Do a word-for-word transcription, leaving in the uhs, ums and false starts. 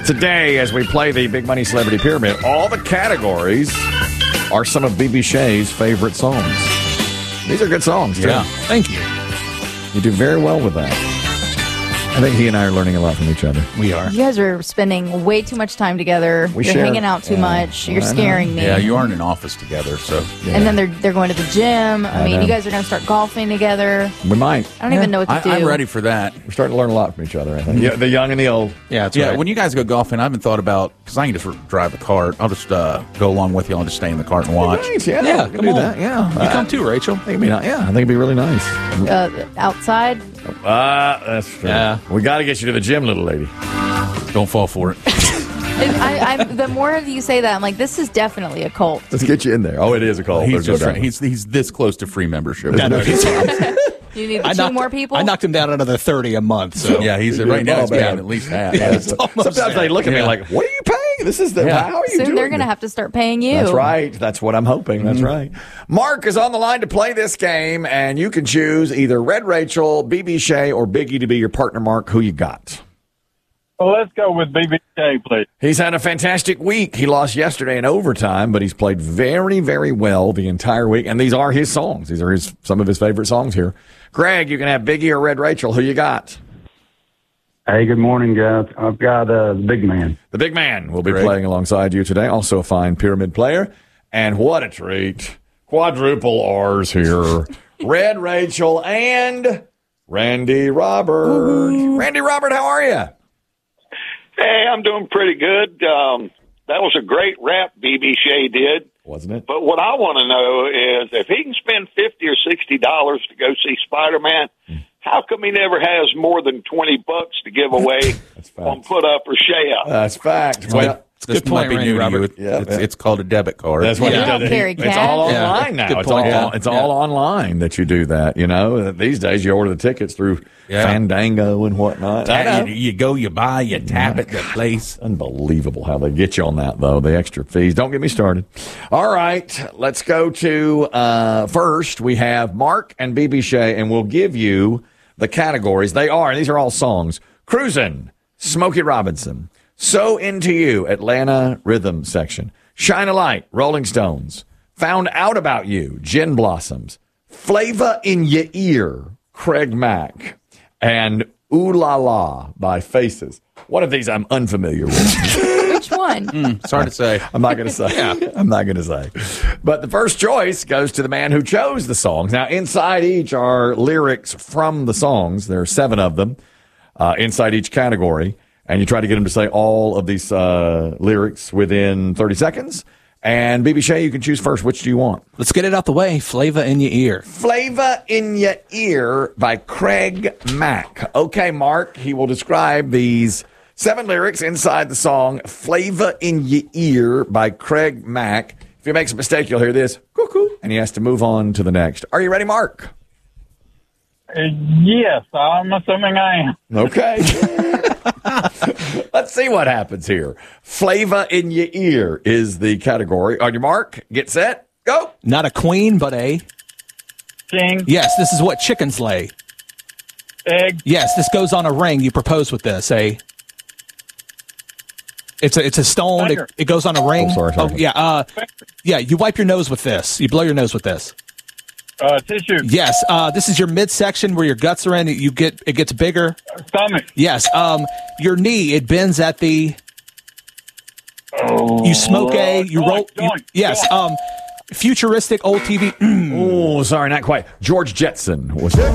Today, as we play the Big Money Celebrity Pyramid, all the categories are some of B B Shea's favorite songs. These are good songs, too. Yeah, thank you. You do very well with that. I think he and I are learning a lot from each other. We are. You guys are spending way too much time together. We You're share- hanging out too yeah. much. You're I know. scaring me. Yeah, you aren't in office together, so. Yeah. And then they're they're going to the gym. I, I mean, know. you guys are going to start golfing together. We might. I don't even know what to I, do. I'm ready for that. We're starting to learn a lot from each other, I think. Yeah, the young and the old. Yeah, that's Yeah, right. when you guys go golfing, I haven't thought about, because I can just r- drive the cart. I'll just uh, go along with you. I'll just stay in the cart and watch. Nice, yeah, Yeah, we can come do on. that. Yeah, You come too, Rachel. I think it'd be, yeah, I think it'd be really nice. Uh, outside. Uh, that's true. Yeah. We got to get you to the gym, little lady. Don't fall for it. And I, I'm, the more you say that, I'm like, this is definitely a cult. Let's get you in there. Oh, it is a call. he's, There's no just, doubt. he's, he's this close to free membership. I know. You need I two knocked, more people. I knocked him down another thirty a month. So Yeah, he's You're right now. He's all bad. paying at least half. Yeah, so- almost sometimes they look at me Yeah. like, what are you paying? This is the, Yeah. how are you Soon doing they're going to this? have to start paying you. That's right. That's what I'm hoping. That's right. Mark is on the line to play this game, and you can choose either Red Rachel, B B Shea, or Biggie to be your partner. Mark, who you got? Well, let's go with B B K, please. He's had a fantastic week. He lost yesterday in overtime, but he's played very, very well the entire week. And these are his songs. These are his some of his favorite songs here. Greg, you can have Biggie or Red Rachel. Who you got? Hey, good morning, guys. I've got uh, the big man. The big man will be Greg. playing alongside you today. Also a fine pyramid player. And what a treat. Quadruple R's here. Red Rachel and Randy Robert. Randy Robert, how are you? Hey, I'm doing pretty good. Um, that was a great rap B B Shea did. Wasn't it? But what I want to know is if he can spend fifty or sixty dollars to go see Spider-Man, how come he never has more than twenty bucks to give away That's on fact. put up or share? That's fact. Well, this good might point, be Randy new to you. Robert. It- Yeah, it's, yeah. it's called a debit card. That's what Yeah, he you don't does. carry It's cash. all Yeah. online now. Good It's point. all Yeah. it's all online that you do that. You know, these days you order the tickets through Yeah. Fandango and whatnot. I Yeah, know. you, you go, you buy, you tap at the place. Unbelievable how they get you on that, though. The extra fees. Don't get me started. All right, let's go to uh, first. We have Mark and B B Shea, and we'll give you the categories. They are, these are all songs. Cruisin', Smokey Robinson. So Into You, Atlanta Rhythm Section. Shine a Light, Rolling Stones. Found Out About You, Gin Blossoms. Flavor in Your Ear, Craig Mack. And Ooh La La by Faces. One of these I'm unfamiliar with. Which one? It's hard to say. I'm not going to say. I'm not going to say. But the first choice goes to the man who chose the songs. Now, inside each are lyrics from the songs. There are seven of them uh, inside each category. And you try to get them to say all of these uh, lyrics within thirty seconds. And B B Shea, you can choose first. Which do you want? let's get it out the way. Flavor in your ear. Flavor in Your Ear by Craig Mack. Okay, Mark, he will describe these seven lyrics inside the song Flavor in Your Ear by Craig Mack. If he makes a mistake, you'll hear this, cuckoo, and he has to move on to the next. Are you ready, Mark? Uh, yes, I'm assuming I am. Okay. Let's see what happens here. Flavor in Your Ear is the category. On your mark, get set, go. Not a queen, but a. King, Yes, this is what chickens lay. egg, Yes, this goes on a ring. You propose with this. A. It's a it's a stone. Finger. It, it goes on a ring. Oh, sorry, sorry. yeah. Uh, yeah. You wipe your nose with this. You blow your nose with this. uh, tissue, Yes. Uh, this is your midsection where your guts are in. You get it gets bigger. stomach, Yes. Um, your knee it bends at the. oh, You smoke a. You joint, roll. you- joint, yes. joint. Um, futuristic old T V. Oh, sorry, not quite. George Jetson was it.